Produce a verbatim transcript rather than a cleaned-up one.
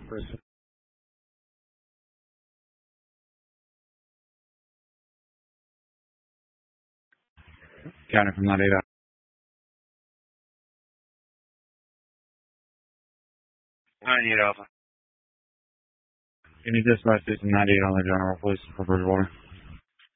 Bristol. County from ninety-eight. ninety-eight Alpha. Can you dispatch station ninety-eight on the general, please, for Bridgewater?